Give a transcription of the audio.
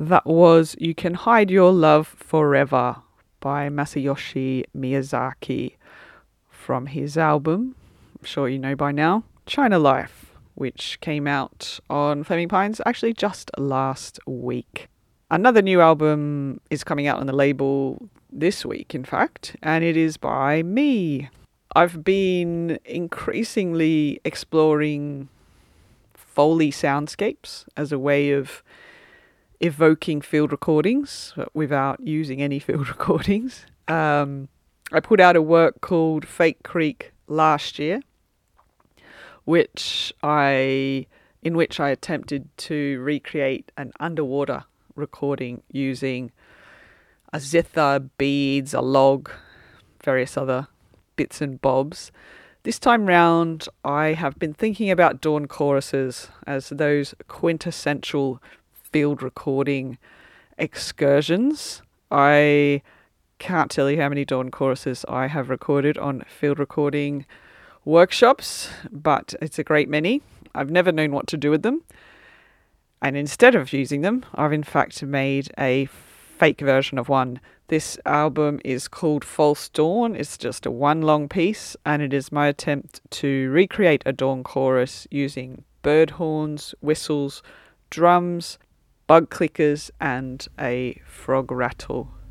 That was You Can Hide Your Love Forever by Masayoshi Miyazaki from his album, I'm sure you know by now, China Life, which came out on Flaming Pines actually just last week. Another new album is coming out on the label this week, in fact, and it is by me. I've been increasingly exploring Foley soundscapes as a way of evoking field recordings without using any field recordings. I put out a work called Fake Creek last year, in which I attempted to recreate an underwater recording using a zither, beads, a log, various other bits and bobs. This time round, I have been thinking about dawn choruses as those quintessential field recording excursions. I can't tell you how many dawn choruses I have recorded on field recording workshops, but it's a great many. I've never known what to do with them. And instead of using them, I've in fact made a fake version of one. This album is called False Dawn. It's just a one long piece, and it is my attempt to recreate a dawn chorus using bird horns, whistles, drums, bug clickers, and a frog rattle.